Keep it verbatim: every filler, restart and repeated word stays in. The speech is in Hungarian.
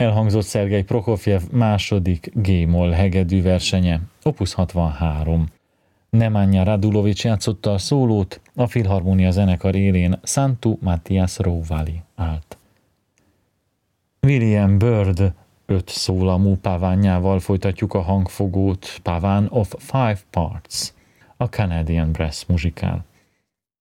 Elhangzott Szergej Prokofjev második G-moll hegedű versenye, opus hatvanhárom. Nemanja Radulovics játszotta a szólót, a Filharmonia zenekar élén Santu Matthias Rouvali állt. William Byrd öt szólamú pávánjával folytatjuk a hangfogót, Paván of Five Parts, a Canadian Brass muzsikál.